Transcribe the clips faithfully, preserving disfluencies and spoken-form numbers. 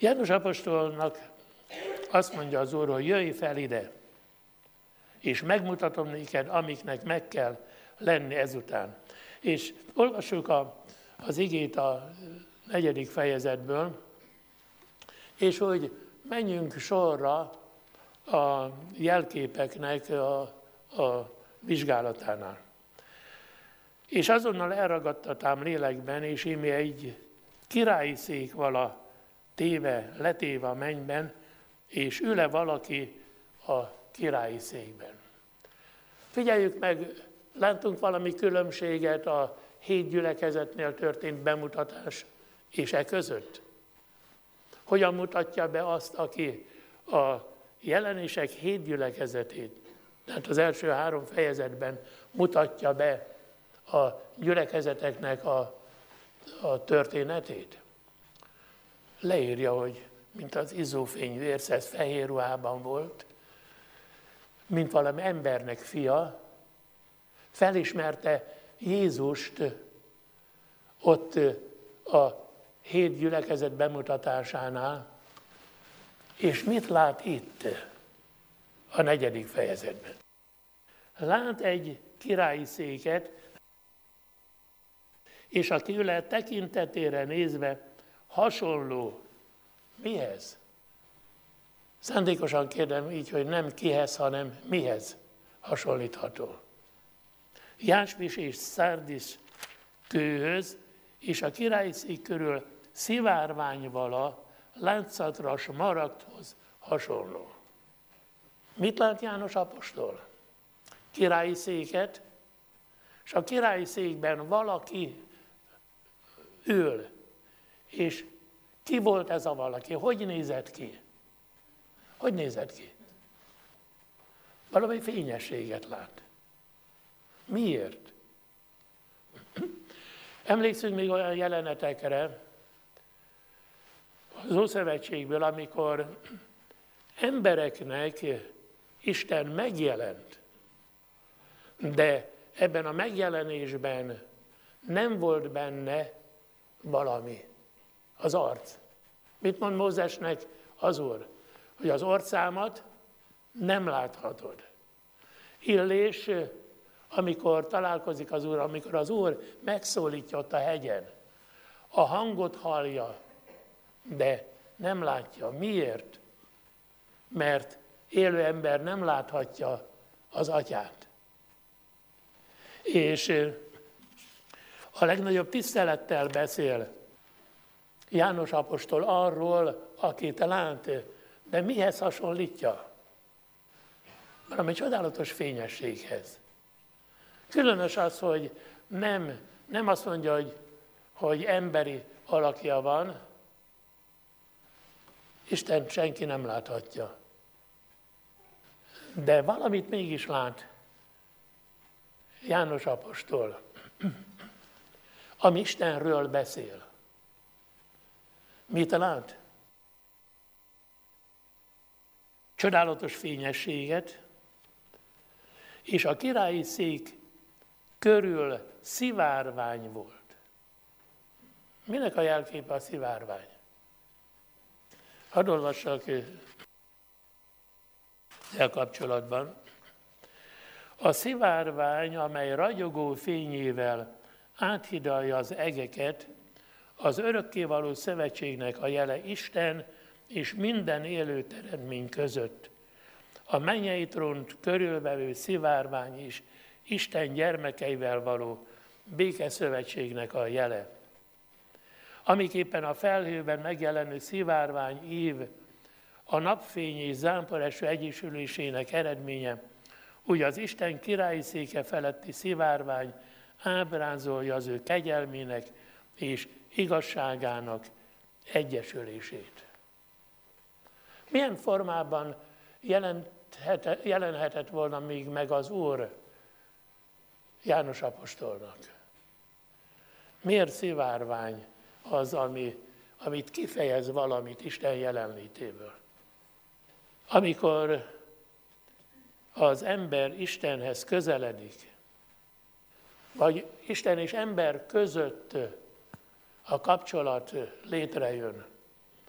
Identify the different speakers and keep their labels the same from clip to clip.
Speaker 1: János apostolnak azt mondja az Úr, hogy jöjj fel ide, és megmutatom néked, amiknek meg kell lenni ezután. És olvassuk a, az igét a negyedik fejezetből, és hogy menjünk sorra a jelképeknek a, a vizsgálatánál. És azonnal elragadtatám lélekben, és íme egy királyi szék vala téve, letéve a mennyben, és ül-e valaki a királyi székben. Figyeljük meg, látunk valami különbséget a hét gyülekezetnél történt bemutatás és e között? Hogyan mutatja be azt, aki a jelenések hét gyülekezetét, tehát az első három fejezetben mutatja be a gyülekezeteknek a, a történetét? Leírja, hogy mint az izzófény vérszesz fehér ruhában volt, mint valami embernek fia, felismerte Jézust ott a hét gyülekezet bemutatásánál, és mit lát itt a negyedik fejezetben? Lát egy királyi széket, és aki ül tekintetére nézve hasonló mihez? Szándékosan kérdem így, hogy nem kihez, hanem mihez hasonlítható. Jáspis és szárdis kőhöz, és a királyi szék körül szivárványvala, láncszatras maragthoz hasonló. Mit lát János apostol? Királyi széket, és a királyi székben valaki ül. És ki volt ez a valaki? Hogy nézett ki? Hogy nézett ki? Valami fényességet lát. Miért? Emlékszünk még olyan jelenetekre az Ószövetségből, amikor embereknek Isten megjelent, de ebben a megjelenésben nem volt benne valami, az arc. Mit mond Mózesnek az Úr? Hogy az orcámat nem láthatod. Illés, amikor találkozik az Úr, amikor az Úr megszólítja ott a hegyen, a hangot hallja, de nem látja. Miért? Mert élő ember nem láthatja az atyát. És a legnagyobb tisztelettel beszél János apostol arról, akit lát, de mihez hasonlítja? Valami csodálatos fényességhez. Különös az, hogy nem, nem azt mondja, hogy, hogy emberi alakja van, Isten senki nem láthatja. De valamit mégis lát János apostol, ami Istenről beszél. Mit lát? Csodálatos fényességet, és a királyi szék körül szivárvány volt. Minek a jelképe a szivárvány? Hadd olvassak ezzel kapcsolatban. A szivárvány, amely ragyogó fényével áthidalja az egeket, az örökkévaló szövetségnek a jele Isten és minden élő teremtmény között. A mennyei trónt körülvevő szivárvány is Isten gyermekeivel való békeszövetségnek a jele. Amiképpen a felhőben megjelenő szivárvány ív a napfény és zámpareső egyesülésének eredménye, úgy az Isten királyi széke feletti szivárvány ábrázolja az ő kegyelmének és igazságának egyesülését. Milyen formában jelenhetett volna még meg az Úr János apostolnak? Miért szivárvány az, ami, amit kifejez valamit Isten jelenlétéből? Amikor az ember Istenhez közeledik, vagy Isten és ember között a kapcsolat létrejön,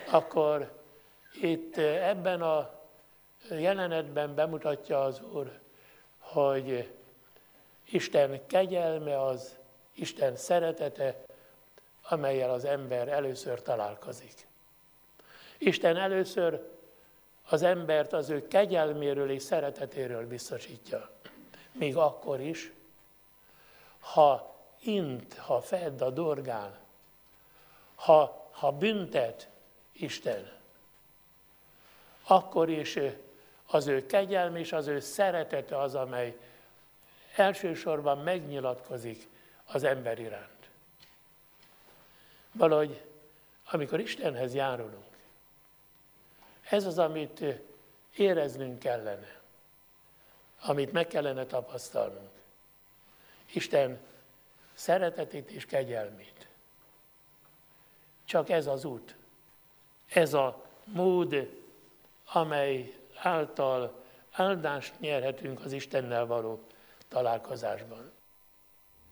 Speaker 1: akkor itt ebben a jelenetben bemutatja az Úr, hogy Isten kegyelme az, Isten szeretete, amellyel az ember először találkozik. Isten először az embert az ő kegyelméről és szeretetéről biztosítja. Még akkor is, ha int, ha fedd a dorgán, ha, ha büntet Isten, akkor is az ő kegyelm és az ő szeretete az, amely elsősorban megnyilatkozik az ember iránt. Valahogy, amikor Istenhez járulunk, ez az, amit éreznünk kellene, amit meg kellene tapasztalnunk. Isten szeretetét és kegyelmét. Csak ez az út, ez a mód, amely által áldást nyerhetünk az Istennel való találkozásban.